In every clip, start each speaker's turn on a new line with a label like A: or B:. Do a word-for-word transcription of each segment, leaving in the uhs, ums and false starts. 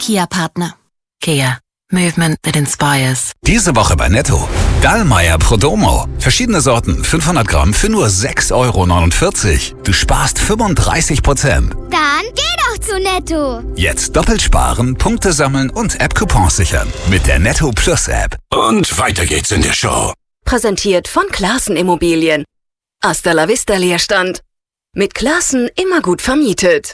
A: Kia-Partner.
B: Kia. Movement that inspires.
C: Diese Woche bei Netto. Dallmayr Prodomo. Verschiedene Sorten, fünfhundert Gramm für nur sechs Euro neunundvierzig. Du sparst fünfunddreißig Prozent.
D: Dann geh doch zu Netto.
C: Jetzt doppelt sparen, Punkte sammeln und App-Coupons sichern. Mit der Netto Plus App.
E: Und weiter geht's in der Show.
B: Präsentiert von Classen Immobilien. Hasta la vista Leerstand. Mit Classen immer gut vermietet.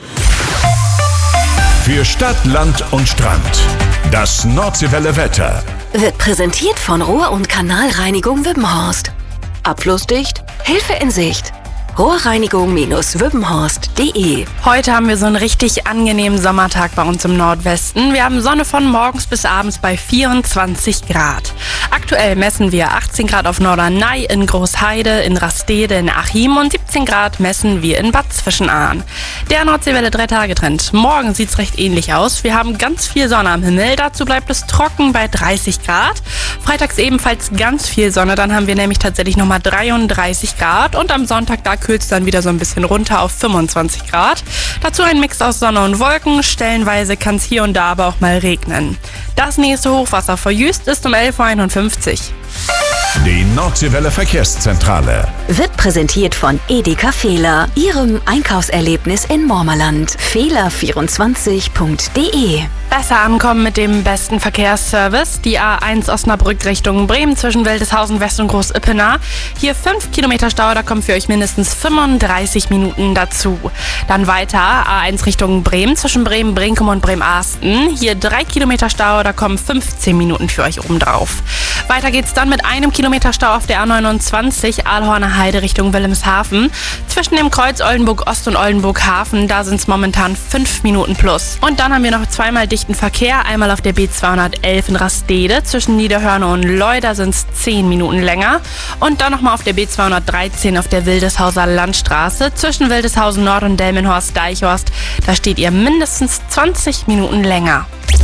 E: Für Stadt, Land und Strand. Das Nordseewelle Wetter
B: Wird präsentiert von Rohr- und Kanalreinigung Wippenhorst. Abflussdicht, Hilfe in Sicht. Rohrreinigung Wippenhorst punkt de.
F: Heute haben wir so einen richtig angenehmen Sommertag bei uns im Nordwesten. Wir haben Sonne von morgens bis abends bei vierundzwanzig Grad. Aktuell messen wir achtzehn Grad auf Norderney, in Großheide, in Rastede, in Achim und siebzehn Grad messen wir in Bad Zwischenahn. Der Nordseewelle drei-Tage-Trend. Morgen sieht es recht ähnlich aus. Wir haben ganz viel Sonne am Himmel. Dazu bleibt es trocken bei dreißig Grad. Freitags ebenfalls ganz viel Sonne. Dann haben wir nämlich tatsächlich nochmal dreiunddreißig Grad. Und am Sonntag, da kühlt es dann wieder so ein bisschen runter auf fünfundzwanzig Grad. Dazu ein Mix aus Sonne und Wolken. Stellenweise kann es hier und da aber auch mal regnen. Das nächste Hochwasser vor Jüst ist um elf Uhr einundfünfzig.
E: Die Nordseewelle Verkehrszentrale.
B: Wird präsentiert von Edeka Fehler, Ihrem Einkaufserlebnis in Mormerland. Fehler vierundzwanzig punkt de.
F: Besser ankommen mit dem besten Verkehrsservice. Die A eins Osnabrück Richtung Bremen zwischen Wildeshausen West und Groß-Ippener. Hier fünf Kilometer Stau, da kommen für euch mindestens fünfunddreißig Minuten dazu. Dann weiter A eins Richtung Bremen zwischen Bremen-Brinkum und Bremen-Arsten. Hier drei Kilometer Stau, da kommen fünfzehn Minuten für euch obendrauf. Weiter geht's dann mit einem Kilometer Stau auf der A neunundzwanzig Aalhorner Heide Richtung Wilhelmshaven. Zwischen dem Kreuz Oldenburg Ost und Oldenburg Hafen, da sind es momentan fünf Minuten plus. Und dann haben wir noch zweimal dichten Verkehr, einmal auf der B zweihundertelf in Rastede, zwischen Niederhörne und Leu, da sind es zehn Minuten länger. Und dann nochmal auf der B zweihundertdreizehn auf der Wildeshauser Landstraße, zwischen Wildeshausen Nord und Delmenhorst-Deichhorst, da steht ihr mindestens zwanzig Minuten länger.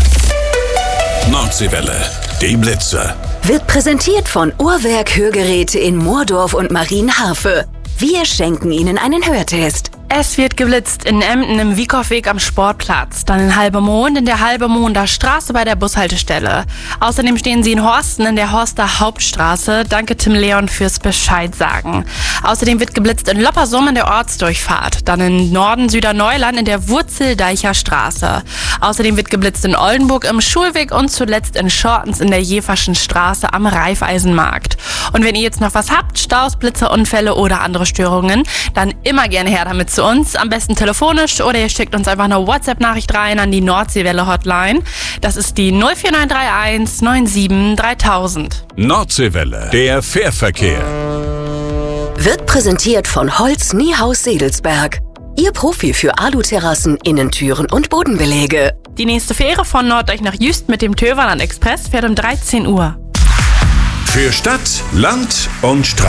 E: Nordseewelle, die Blitze.
B: Wird präsentiert von Uhrwerk Hörgeräte in Moordorf und Marienhafe. Wir schenken Ihnen einen Hörtest.
F: Es wird geblitzt in Emden im Wiekow-Weg am Sportplatz, dann in Halbermond in der Halbermonder Straße bei der Bushaltestelle. Außerdem stehen Sie in Horsten in der Horster Hauptstraße. Danke Tim Leon fürs Bescheid sagen. Außerdem wird geblitzt in Loppersum in der Ortsdurchfahrt, dann in Norden Süderneuland in der Wurzeldeicher Straße. Außerdem wird geblitzt in Oldenburg im Schulweg und zuletzt in Schortens in der Jeverschen Straße am Raiffeisenmarkt. Und wenn ihr jetzt noch was habt, Staus, Blitze, Unfälle oder andere Störungen, dann immer gerne her damit zu uns, am besten telefonisch oder ihr schickt uns einfach eine WhatsApp-Nachricht rein an die Nordseewelle-Hotline. Das ist die null vier neun drei eins neun sieben dreitausend.
E: Nordseewelle, der Fährverkehr.
B: Wird präsentiert von Holz Niehaus Sedelsberg. Ihr Profi für Aluterrassen, Innentüren und Bodenbeläge.
F: Die nächste Fähre von Norddeich nach Jüst mit dem Töverland Express fährt um dreizehn Uhr.
E: Für Stadt, Land und Strand.